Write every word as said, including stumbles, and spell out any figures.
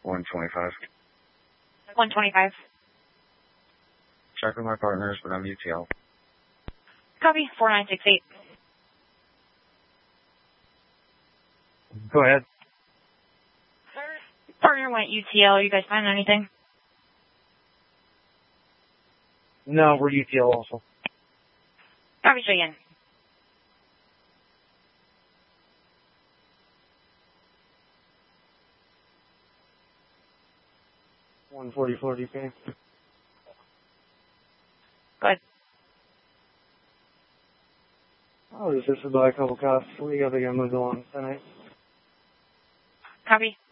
one twenty-five. one twenty-five. Check with my partners, but I'm U T L. Copy, four nine six eight. Go ahead. Sir, partner went U T L. You guys find anything? No, we're U T L also. Copy, say again. one forty-four D P. Go ahead. Oh, this is by a couple cops. We gotta get moved along tonight. Copy.